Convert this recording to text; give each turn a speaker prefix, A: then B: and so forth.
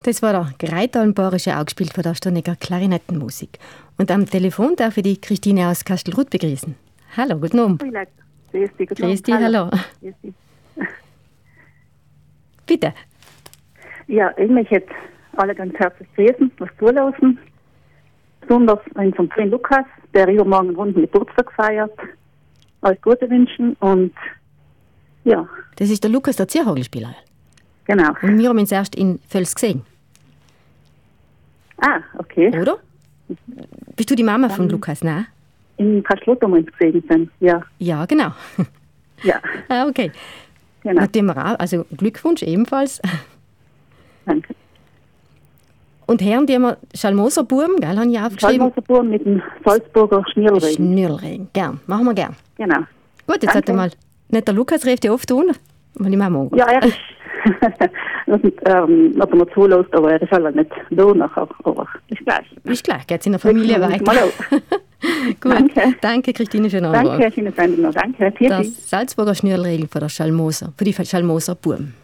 A: Das war der Greitalmbarische, auch gespielt von der Stoniger Klarinettenmusik. Und am Telefon darf ich die Christine aus Kastelruth begrüßen. Hallo, guten Abend.
B: Grüß dich, guten
A: Grüß dich, hallo.
B: Grüß dich.
A: Bitte.
B: Ja, ich möchte jetzt alle ganz herzlich grüßen, was zulassen. Besonders unseren Freund Lukas, der übermorgen einen runden Geburtstag feiert. Alles Gute wünschen und ja.
A: Das ist der Lukas, der Zierhagelspieler.
B: Genau.
A: Und wir haben ihn erst in Völs gesehen.
B: Ah, okay.
A: Oder? Bist du die Mama von Lukas, nein?
B: In Kastelruth haben wir uns gesehen sind, ja.
A: Ja, genau.
B: Ja.
A: Ah, okay.
B: Genau.
A: Nachdem wir auch, also Glückwunsch ebenfalls.
B: Danke.
A: Und Herren, die haben wir Schalmoser Buben, gell, habe ich aufgeschrieben.
B: Schalmoser Buben mit dem Salzburger Schnürlregen.
A: Schnürlregen, gern. Machen wir gern.
B: Genau.
A: Gut, jetzt hat er mal, nicht der Lukas rief ja oft an, aber die Mama angerufen.
B: Ja, er ist, was er mir zulässt, aber er ist halt nicht da nachher, aber ist gleich.
A: Ist gleich, geht's in der Familie weiter. Gut, danke Christine für den Anruf.
B: Danke, schöne Sendung noch. Danke,
A: Der Salzburger Schnürlregen von der Schalmoser, für die Schalmoser Buben.